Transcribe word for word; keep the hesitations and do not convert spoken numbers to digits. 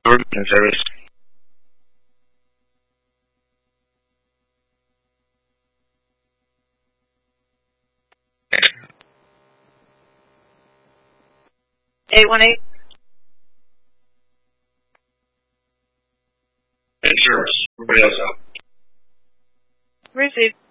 Urban service. eight one eight. Service. Everybody else out. Received.